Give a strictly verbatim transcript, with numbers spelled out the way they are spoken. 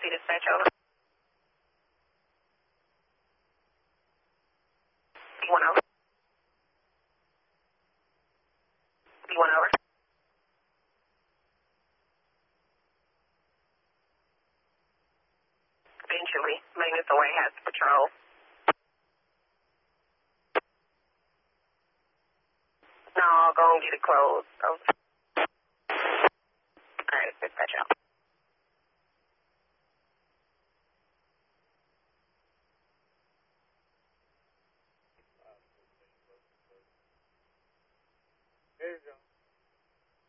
see dispatch over. B one over. B one over. Eventually, maintenance away has patrol. No, go and get it closed. Go. All right, dispatch out.